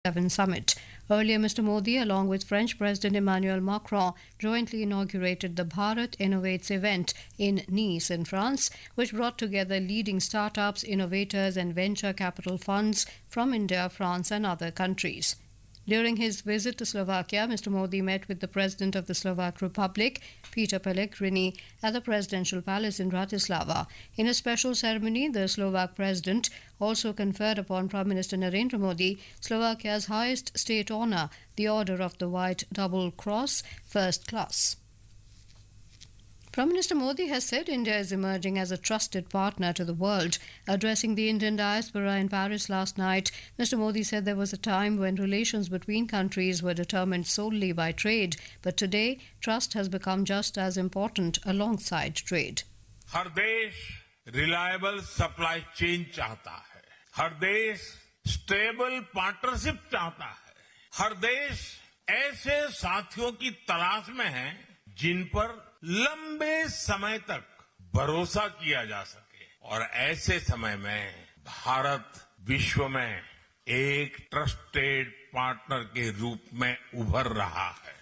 Summit. Earlier, Mr. Modi, along with French President Emmanuel Macron, jointly inaugurated the Bharat Innovates event in Nice, in France, which brought together leading startups, innovators, and venture capital funds from India, France, and other countries. During his visit to Slovakia, Mr. Modi met with the President of the Slovak Republic, Peter Pellegrini, at the Presidential Palace in Bratislava. In a special ceremony, the Slovak President also conferred upon Prime Minister Narendra Modi Slovakia's highest state honour, the Order of the White Double Cross, First Class. Prime Minister Modi has said India is emerging as a trusted partner to the world. Addressing the Indian diaspora in Paris last night, Mr. Modi said there was a time when relations between countries were determined solely by trade, but today trust has become just as important alongside trade. हर देश reliable supply chain चाहता है, हर देश stable partnership चाहता है, हर देश ऐसे साथियों की तलाश में है जिन पर लंबे समय तक भरोसा किया जा सके और ऐसे समय में भारत विश्व में एक ट्रस्टेड पार्टनर के रूप में उभर रहा है.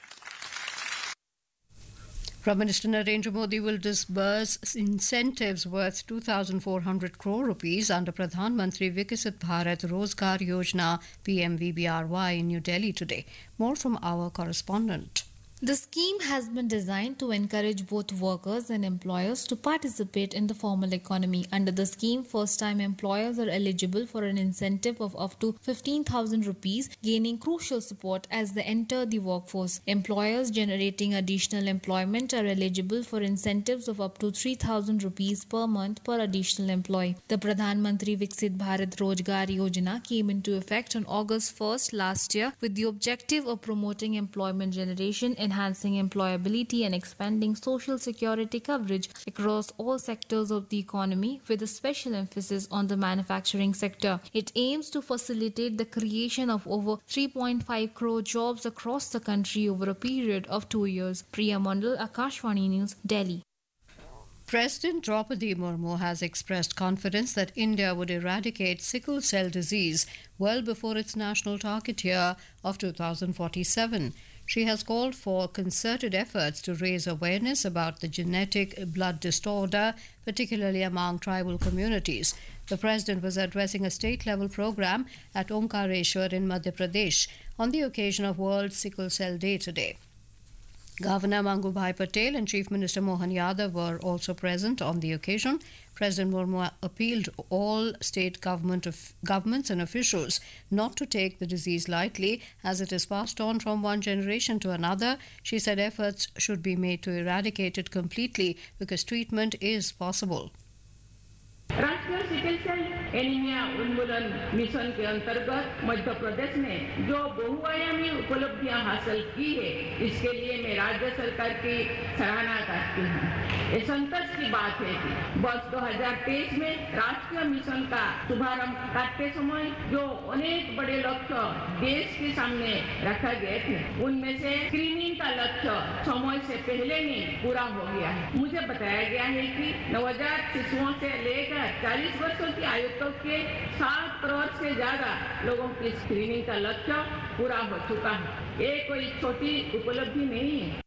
Prime Minister Narendra Modi will disburse incentives worth 2,400 crore rupees under Pradhan Mantri Vikasit Bharat Rozgar Yojana PMVBRY in New Delhi today. More from our correspondent. The scheme has been designed to encourage both workers and employers to participate in the formal economy. Under the scheme, first-time employers are eligible for an incentive of up to 15,000 rupees, gaining crucial support as they enter the workforce. Employers generating additional employment are eligible for incentives of up to 3,000 rupees per month per additional employee. The Pradhan Mantri Viksit Bharat Rozgar Yojana came into effect on August 1st last year with the objective of promoting employment generation, enhancing employability and expanding social security coverage across all sectors of the economy with a special emphasis on the manufacturing sector. It aims to facilitate the creation of over 3.5 crore jobs across the country over a period of 2 years. Priya Mandal, Akashvani News, Delhi. President Draupadi Murmu has expressed confidence that India would eradicate sickle cell disease well before its national target year of 2047. She has called for concerted efforts to raise awareness about the genetic blood disorder, particularly among tribal communities. The president was addressing a state-level program at Omkareshwar in Madhya Pradesh on the occasion of World Sickle Cell Day today. Governor Mangubhai Patel and Chief Minister Mohan Yadav were also present on the occasion. President Murmu appealed to all state governments and officials not to take the disease lightly as it is passed on from one generation to another. She said efforts should be made to eradicate it completely because treatment is possible. राष्ट्रीय sickle cell anaemia उन्मूलन mission के अंतर्गत मध्य प्रदेश ने जो बहुआयामी उपलब्धियां हासिल की है, इसके लिए मैं राज्य सरकार की सराहना करती हूँ. ये संतोष की बात है कि वर्ष 2023 में राष्ट्रीय मिशन का शुभारंभ करते समय जो अनेक बड़े लक्ष्य देश के सामने रखा गए थे, उनमें से स्क्रीनिंग का लक्ष्य समय से पहले ही पूरा हो गया है. मुझे बताया गया है कि नवजात शिशुओं से लेकर 40 वर्षों की आयु तक के 7 करोड़ से ज्यादा लोगों की स्क्रीनिंग का लक्ष्य पूरा हो चुका है. ये कोई छोटी उपलब्धि नहीं है.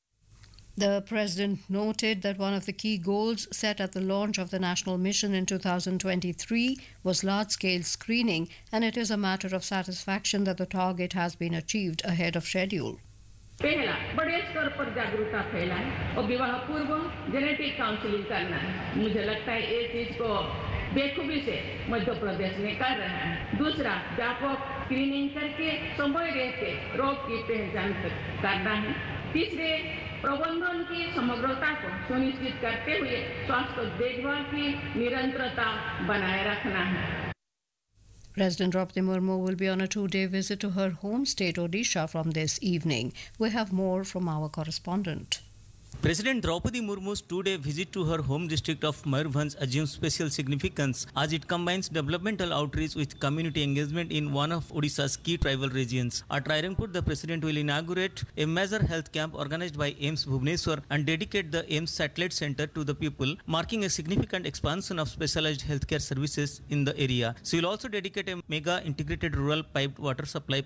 The president noted that one of the key goals set at the launch of the national mission in 2023 was large-scale screening, and it is a matter of satisfaction that the target has been achieved ahead of schedule. पहला, बड़े स्तर पर जागरूकता फैलाएं और विवाह पूर्व genetic counselling करना है. मुझे लगता है ये चीज को बेखूबी से मध्य प्रदेश में कर रहा है. दूसरा, व्यापक स्क्रीनिंग करके समय रहते रोग की पहचान करना है. तीसरे, प्रबंधन की समग्रता को सुनिश्चित करते हुए स्वास्थ्य देखभाल की निरंतरता बनाए रखना है. President Draupadi Murmu will be on a 2-day visit to her home state Odisha from this evening. We have more from our correspondent. President Draupadi Murmu's 2-day visit to her home district of Mayurbhanj assumes special significance as it combines developmental outreach with community engagement in one of Odisha's key tribal regions. At Rairangpur, the President will inaugurate a major health camp organized by AIIMS Bhubaneswar and dedicate the AIIMS Satellite Centre to the people, marking a significant expansion of specialized healthcare services in the area. She will also dedicate a mega integrated rural piped water supply